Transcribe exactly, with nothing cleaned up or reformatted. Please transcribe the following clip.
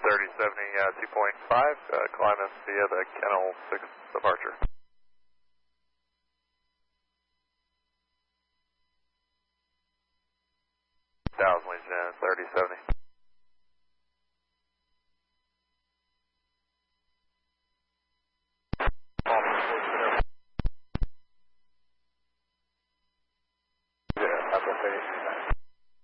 thirty seventy, uh, two point five, uh, climb us via the Kennel six departure. Thousand Legion, thirty seventy.